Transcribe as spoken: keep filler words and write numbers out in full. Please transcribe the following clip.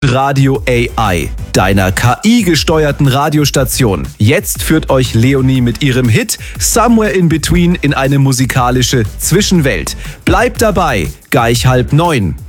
Radio A I, deiner K I-gesteuerten Radiostation. Jetzt führt euch Leonie mit ihrem Hit Somewhere in Between in eine musikalische Zwischenwelt. Bleibt dabei, gleich halb neun.